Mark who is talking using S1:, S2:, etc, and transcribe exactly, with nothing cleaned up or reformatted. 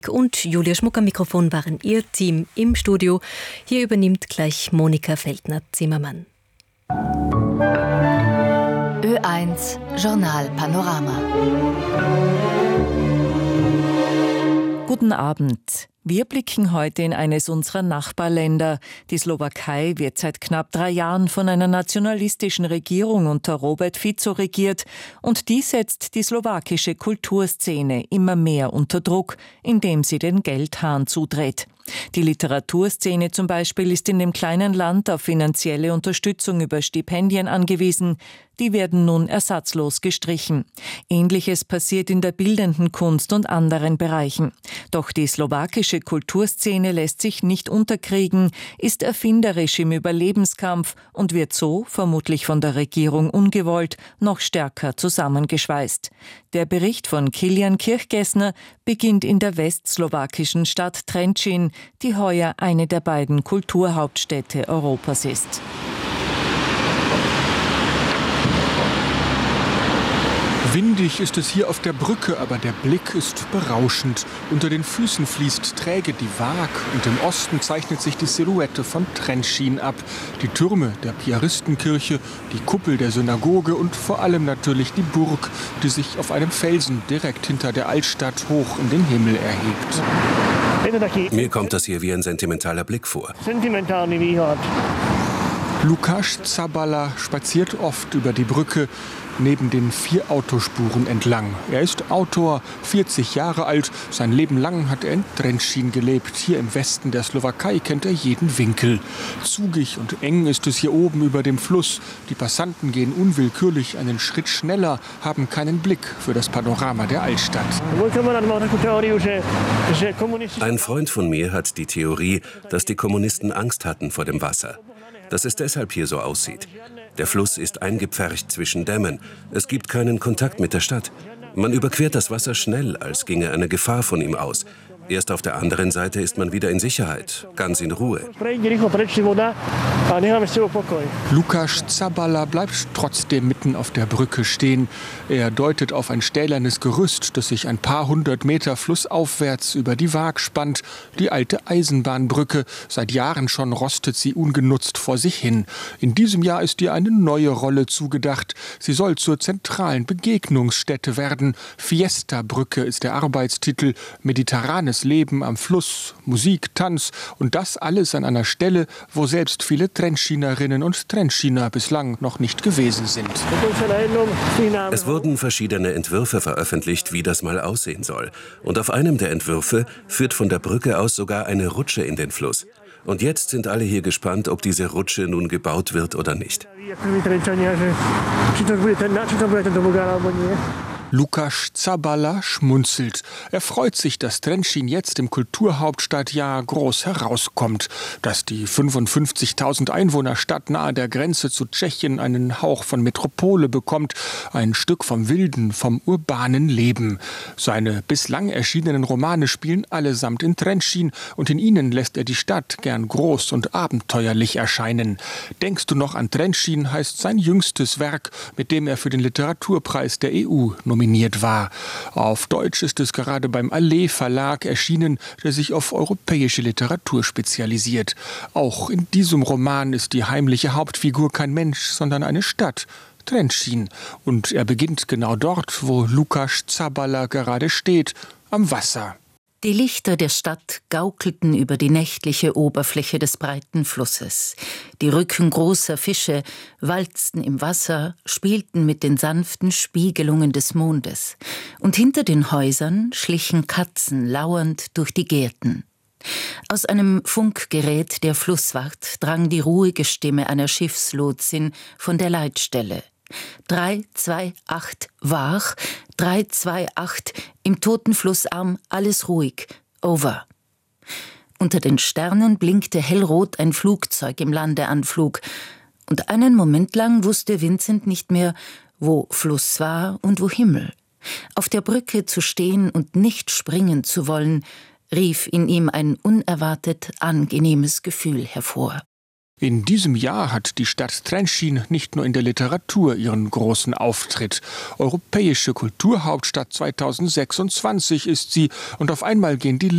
S1: Und Julia Schmuck am Mikrofon waren ihr Team im Studio. Hier übernimmt gleich Monika Feldner-Zimmermann.
S2: Ö eins Journal Panorama.
S3: Guten Abend. Wir blicken heute in eines unserer Nachbarländer. Die Slowakei wird seit knapp drei Jahren von einer nationalistischen Regierung unter Robert Fico regiert, und die setzt die slowakische Kulturszene immer mehr unter Druck, indem sie den Geldhahn zudreht. Die Literaturszene zum Beispiel ist in dem kleinen Land auf finanzielle Unterstützung über Stipendien angewiesen. Die werden nun ersatzlos gestrichen. Ähnliches passiert in der bildenden Kunst und anderen Bereichen. Doch die slowakische Kulturszene lässt sich nicht unterkriegen, ist erfinderisch im Überlebenskampf und wird so, vermutlich von der Regierung ungewollt, noch stärker zusammengeschweißt. Der Bericht von Kilian Kirchgessner beginnt in der westslowakischen Stadt Trenčín, die heuer eine der beiden Kulturhauptstädte Europas ist.
S4: Windig ist es hier auf der Brücke, aber der Blick ist berauschend. Unter den Füßen fließt träge die Waag und im Osten zeichnet sich die Silhouette von Trenčín ab. Die Türme der Piaristenkirche, die Kuppel der Synagoge und vor allem natürlich die Burg, die sich auf einem Felsen direkt hinter der Altstadt hoch in den Himmel erhebt.
S5: Mir kommt das hier wie ein sentimentaler Blick vor.
S4: Lukáš Zabala spaziert oft über die Brücke neben den vier Autospuren entlang. Er ist Autor, vierzig Jahre alt. Sein Leben lang hat er in Trenčín gelebt. Hier im Westen der Slowakei kennt er jeden Winkel. Zugig und eng ist es hier oben über dem Fluss. Die Passanten gehen unwillkürlich einen Schritt schneller, haben keinen Blick für das Panorama der Altstadt.
S5: Ein Freund von mir hat die Theorie, dass die Kommunisten Angst hatten vor dem Wasser. Dass es deshalb hier so aussieht. Der Fluss ist eingepfercht zwischen Dämmen. Es gibt keinen Kontakt mit der Stadt. Man überquert das Wasser schnell, als ginge eine Gefahr von ihm aus. Erst auf der anderen Seite ist man wieder in Sicherheit, ganz in Ruhe.
S4: Lukáš Zabala bleibt trotzdem mitten auf der Brücke stehen. Er deutet auf ein stählernes Gerüst, das sich ein paar hundert Meter flussaufwärts über die Waag spannt. Die alte Eisenbahnbrücke. Seit Jahren schon rostet sie ungenutzt vor sich hin. In diesem Jahr ist ihr eine neue Rolle zugedacht. Sie soll zur zentralen Begegnungsstätte werden. Fiesta-Brücke ist der Arbeitstitel. Mediterranes Leben am Fluss, Musik, Tanz und das alles an einer Stelle, wo selbst viele Trenčínerinnen und Trenčíner bislang noch nicht gewesen sind.
S5: Es wurden verschiedene Entwürfe veröffentlicht, wie das mal aussehen soll. Und auf einem der Entwürfe führt von der Brücke aus sogar eine Rutsche in den Fluss. Und jetzt sind alle hier gespannt, ob diese Rutsche nun gebaut wird oder nicht.
S4: Lukáš Zabala schmunzelt. Er freut sich, dass Trenčín jetzt im Kulturhauptstadtjahr groß herauskommt, dass die fünfundfünfzigtausend Einwohnerstadt nahe der Grenze zu Tschechien einen Hauch von Metropole bekommt, ein Stück vom wilden, vom urbanen Leben. Seine bislang erschienenen Romane spielen allesamt in Trenčín und in ihnen lässt er die Stadt gern groß und abenteuerlich erscheinen. Denkst du noch an Trenčín heißt sein jüngstes Werk, mit dem er für den Literaturpreis der E U nominiert war. Auf Deutsch ist es gerade beim Allee Verlag erschienen, der sich auf europäische Literatur spezialisiert. Auch in diesem Roman ist die heimliche Hauptfigur kein Mensch, sondern eine Stadt, Trenčín. Und er beginnt genau dort, wo Lukáš Zabala gerade steht, am Wasser.
S2: Die Lichter der Stadt gaukelten über die nächtliche Oberfläche des breiten Flusses. Die Rücken großer Fische walzten im Wasser, spielten mit den sanften Spiegelungen des Mondes. Und hinter den Häusern schlichen Katzen lauernd durch die Gärten. Aus einem Funkgerät der Flusswacht drang die ruhige Stimme einer Schiffslotsin von der Leitstelle. drei zwei acht wach, drei zwei acht im toten Flussarm, alles ruhig, over. Unter den Sternen blinkte hellrot ein Flugzeug im Landeanflug, und einen Moment lang wusste Vincent nicht mehr, wo Fluss war und wo Himmel. Auf der Brücke zu stehen und nicht springen zu wollen, rief in ihm ein unerwartet angenehmes Gefühl hervor.
S4: In diesem Jahr hat die Stadt Trenčín nicht nur in der Literatur ihren großen Auftritt. Europäische Kulturhauptstadt zweitausendsechsundzwanzig ist sie und auf einmal gehen die